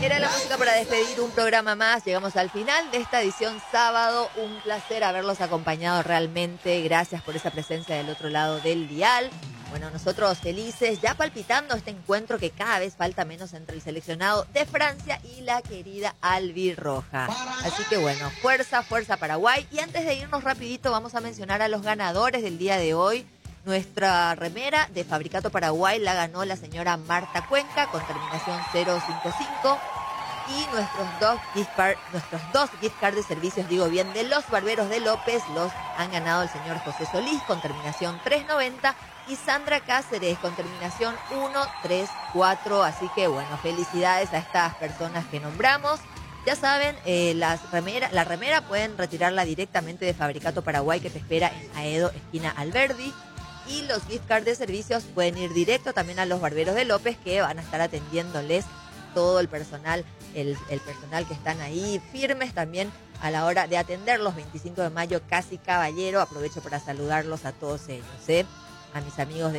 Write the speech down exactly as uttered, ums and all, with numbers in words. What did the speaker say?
Era la música para despedir un programa más. Llegamos al final de esta edición sábado. Un placer haberlos acompañado realmente. Gracias por esa presencia del otro lado del dial. Bueno, nosotros felices, ya palpitando este encuentro que cada vez falta menos entre el seleccionado de Francia y la querida albirroja. Así que bueno, fuerza, fuerza Paraguay. Y antes de irnos rapidito vamos a mencionar a los ganadores del día de hoy. Nuestra remera de Fabricato Paraguay la ganó la señora Marta Cuenca con terminación cero cinco cinco. Y nuestros dos gift card, nuestros dos gift card de servicios, digo bien, de los barberos de López, los han ganado el señor José Solís con terminación tres noventa y Sandra Cáceres con terminación uno tres cuatro. Así que bueno, felicidades a estas personas que nombramos. Ya saben, eh, las remera, la remera pueden retirarla directamente de Fabricato Paraguay, que te espera en Aedo, esquina Alberdi. Y los gift cards de servicios pueden ir directo también a los barberos de López, que van a estar atendiéndoles todo el personal, el, el personal que están ahí firmes también a la hora de atenderlos. veinticinco de mayo, casi caballero. Aprovecho para saludarlos a todos ellos, ¿eh? A mis amigos de